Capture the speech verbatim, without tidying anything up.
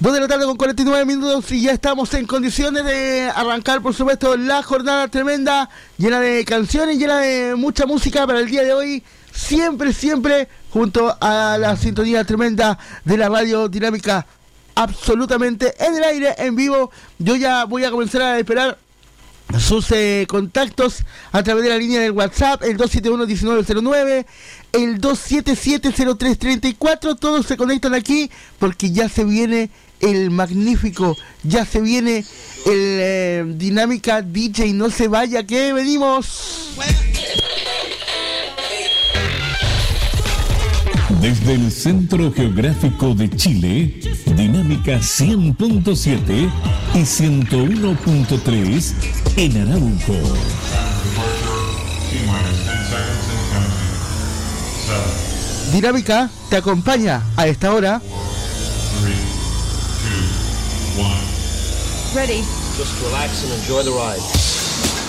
dos de la tarde con cuarenta y nueve minutos y ya estamos en condiciones de arrancar, por supuesto, la jornada tremenda, llena de canciones, llena de mucha música para el día de hoy. Siempre, siempre junto a la sintonía tremenda de la radio dinámica, absolutamente en el aire, en vivo. Yo ya voy a comenzar a esperar sus eh, contactos a través de la línea del WhatsApp, el dos siete uno, diecinueve cero nueve, el dos siete siete, cero tres treinta y cuatro. Todos se conectan aquí porque ya se viene el magnífico, ya se viene el eh, Dinámica D J. No se vaya, que venimos. Desde el Centro Geográfico de Chile, Dinámica cien punto siete y ciento uno punto tres en Arauco. Dinámica te acompaña a esta hora. Ready. Just relax and enjoy the ride.